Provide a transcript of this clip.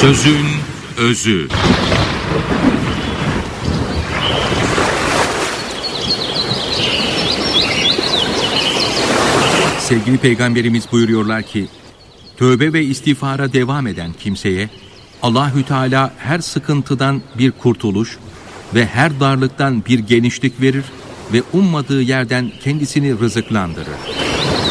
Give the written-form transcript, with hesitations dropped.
Sözün özü. Sevgili Peygamberimiz buyuruyorlar ki, tövbe ve istiğfara devam eden kimseye Allahü Teala her sıkıntıdan bir kurtuluş ve her darlıktan bir genişlik verir ve ummadığı yerden kendisini rızıklandırır.